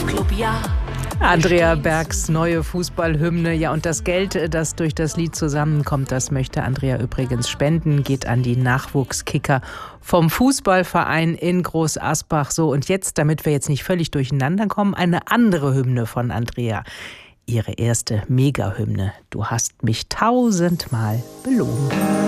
Golfclub, ja. Andrea Bergs neue Fußballhymne. Ja, und das Geld, das durch das Lied zusammenkommt, das möchte Andrea übrigens spenden, geht an die Nachwuchskicker vom Fußballverein in Groß Asbach. So, und jetzt, damit wir jetzt nicht völlig durcheinander kommen, eine andere Hymne von Andrea. Ihre erste Mega-Hymne. Du hast mich 1000-mal belogen.